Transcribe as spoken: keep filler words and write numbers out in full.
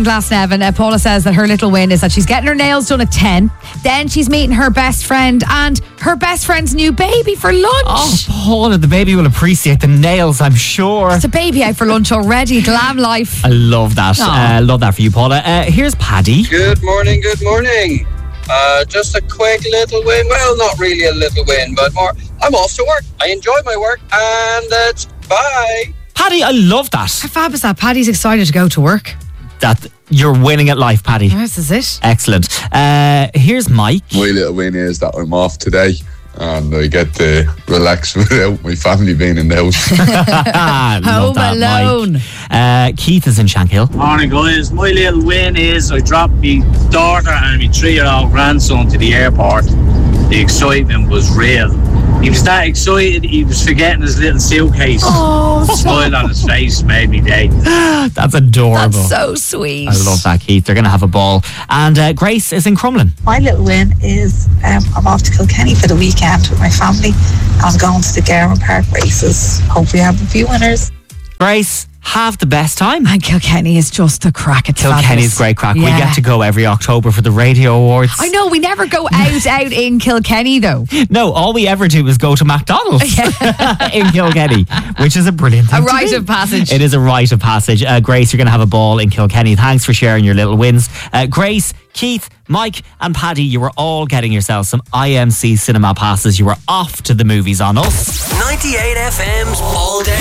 Glasnevin. Uh, Paula says that her little win is that she's getting her nails done at ten. Then she's meeting her best friend and her best friend's new baby for lunch. Oh, Paula, the baby will appreciate the nails, I'm sure. It's a baby out for lunch already. Glam life. I love that. Aw. Uh, love that for you, Paula. Uh, here's Paddy. Good morning, good morning. Uh, just a quick little win. Well, not really a little win, but more. I'm off to work. I enjoy my work, and that's bye. Paddy, I love that. How fab is that? Paddy's excited to go to work. That you're winning at life, Paddy. This is it. Excellent. Uh, here's Mike. My little win is that I'm off today and I get to relax without my family being in the house. Love Home that, alone. Mike. Uh, Keith is in Shankill. Morning, guys. My little win is I dropped my daughter and my three-year-old grandson to the airport. The excitement was real. He was that excited, he was forgetting his little suitcase. Oh, The smile on his face made me day. That's adorable. That's so sweet. I love that, Keith. They're going to have a ball. And uh, Grace is in Crumlin. My little win is um, I'm off to Kilkenny for the weekend with my family. I'm going to the Garman Park races. Hopefully I have a few winners. Grace, have the best time. And Kilkenny is just a crack. It's Kilkenny's fabulous. great crack. We Yeah. get to go every October for the Radio Awards. I know, we never go out out in Kilkenny though. No, all we ever do is go to McDonald's in Kilkenny, which is a brilliant thing A to rite do. of passage. It is a rite of passage. Uh, Grace, you're going to have a ball in Kilkenny. Thanks for sharing your little wins. Uh, Grace, Keith, Mike and Paddy, you were all getting yourselves some I M C cinema passes. You were off to the movies on us. ninety-eight F M's All Day